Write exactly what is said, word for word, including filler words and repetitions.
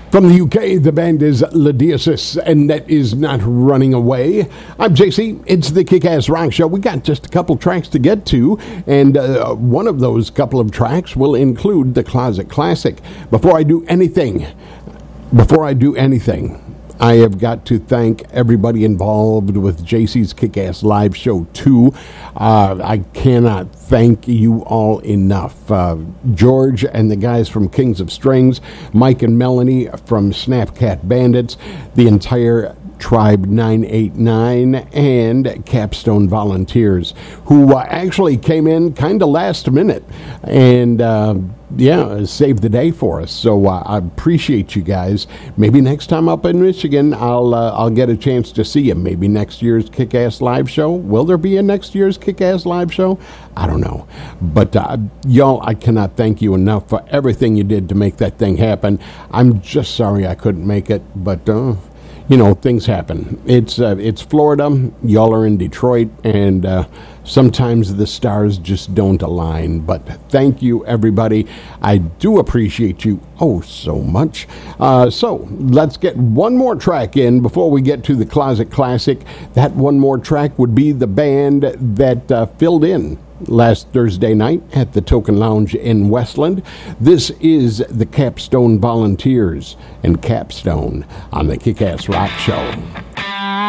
From the U K, the band is Ladiasis, and that is Not Running Away. I'm J C. It's the Kick-Ass Rock Show. We got just a couple tracks to get to, and uh, one of those couple of tracks will include the Closet Classic. Before I do anything, before I do anything, I have got to thank everybody involved with J C's Kick-Ass Live Show two. Uh, I cannot thank you all enough. Uh, George and the guys from Kings of Strings, Mike and Melanie from Snapcat Bandits, the entire Tribe nine eight nine, and Capstone Volunteers, who uh, actually came in kind of last minute and uh, yeah, saved the day for us. So uh, I appreciate you guys. Maybe next time up in Michigan, I'll uh, I'll get a chance to see you. Maybe next year's Kick-Ass Live Show. Will there be a next year's Kick-Ass Live Show? I don't know. But uh, y'all, I cannot thank you enough for everything you did to make that thing happen. I'm just sorry I couldn't make it, but uh, you know, things happen. It's uh, it's Florida. Y'all are in Detroit, and uh, sometimes the stars just don't align. But thank you, everybody. I do appreciate you oh so much. Uh, so let's get one more track in before we get to the Closet Classic. That one more track would be the band that uh, filled in last Thursday night at the Token Lounge in Westland. This is the Capstone Volunteers and Capstone on the Kick-Ass Rock Show.